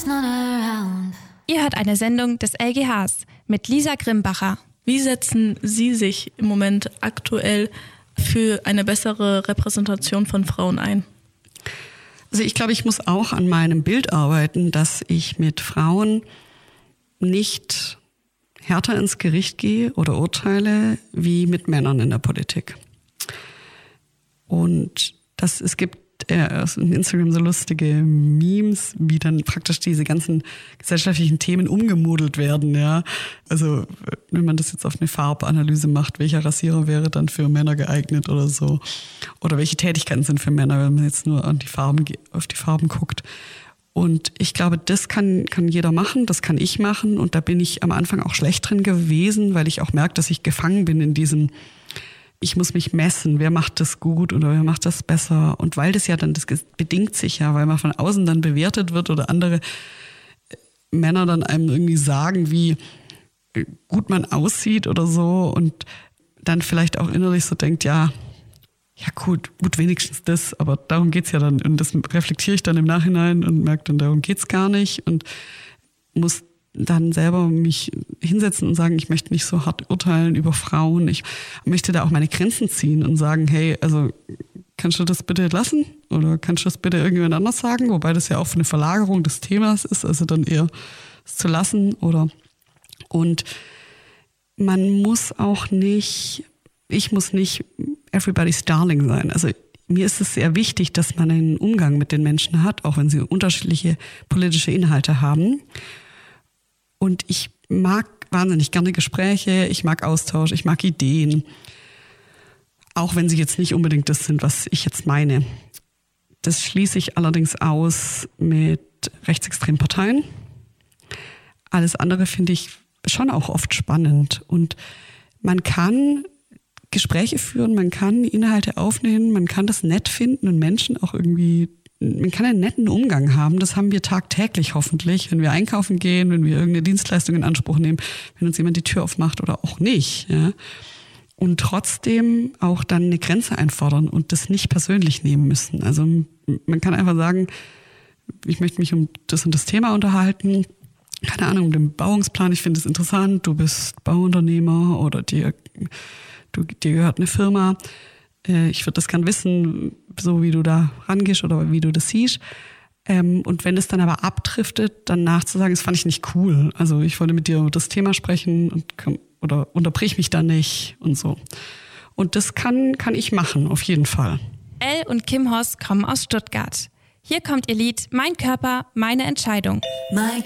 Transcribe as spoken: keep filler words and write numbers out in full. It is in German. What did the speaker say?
not around. Ihr hört eine Sendung des L G Hs mit Lisa Grimbacher. Wie setzen Sie sich im Moment aktuell für eine bessere Repräsentation von Frauen ein? Also ich glaube, ich muss auch an meinem Bild arbeiten, dass ich mit Frauen nicht härter ins Gericht gehe oder urteile wie mit Männern in der Politik. Und das, es gibt äh, auf Instagram so lustige Memes, wie dann praktisch diese ganzen gesellschaftlichen Themen umgemodelt werden. Ja, also wenn man das jetzt auf eine Farbanalyse macht, welcher Rasierer wäre dann für Männer geeignet oder so, oder welche Tätigkeiten sind für Männer, wenn man jetzt nur an die Farben, auf die Farben guckt. Und ich glaube, das kann, kann jeder machen, das kann ich machen. Und da bin ich am Anfang auch schlecht drin gewesen, weil ich auch merke, dass ich gefangen bin in diesem, ich muss mich messen, wer macht das gut oder wer macht das besser. Und weil das ja dann, das bedingt sich ja, weil man von außen dann bewertet wird oder andere Männer dann einem irgendwie sagen, wie gut man aussieht oder so. Und dann vielleicht auch innerlich so denkt, ja, ja gut, gut wenigstens das, aber darum geht's ja dann. Und das reflektiere ich dann im Nachhinein und merke dann, darum geht's gar nicht. Und muss dann selber mich hinsetzen und sagen, ich möchte nicht so hart urteilen über Frauen. Ich möchte da auch meine Grenzen ziehen und sagen, hey, also kannst du das bitte lassen? Oder kannst du das bitte irgendjemand anders sagen? Wobei das ja auch eine Verlagerung des Themas ist, also dann eher es zu lassen. Oder und man muss auch nicht, ich muss nicht everybody's darling sein. Also mir ist es sehr wichtig, dass man einen Umgang mit den Menschen hat, auch wenn sie unterschiedliche politische Inhalte haben. Und ich mag wahnsinnig gerne Gespräche, ich mag Austausch, ich mag Ideen. Auch wenn sie jetzt nicht unbedingt das sind, was ich jetzt meine. Das schließe ich allerdings aus mit rechtsextremen Parteien. Alles andere finde ich schon auch oft spannend. Und man kann Gespräche führen, man kann Inhalte aufnehmen, man kann das nett finden und Menschen auch irgendwie, man kann einen netten Umgang haben. Das haben wir tagtäglich hoffentlich, wenn wir einkaufen gehen, wenn wir irgendeine Dienstleistung in Anspruch nehmen, wenn uns jemand die Tür aufmacht oder auch nicht. Ja. Und trotzdem auch dann eine Grenze einfordern und das nicht persönlich nehmen müssen. Also man kann einfach sagen, ich möchte mich um das und das Thema unterhalten. Keine Ahnung, um den Bauungsplan, ich finde es interessant, du bist Bauunternehmer oder dir, du, dir gehört eine Firma. Ich würde das gern wissen, so wie du da rangehst oder wie du das siehst. Und wenn es dann aber abdriftet, dann nachzusagen, das fand ich nicht cool. Also ich wollte mit dir über das Thema sprechen und oder unterbrich mich da nicht und so. Und das kann, kann ich machen, auf jeden Fall. Elle und Kim Hoss kommen aus Stuttgart. Hier kommt ihr Lied Mein Körper, meine Entscheidung. My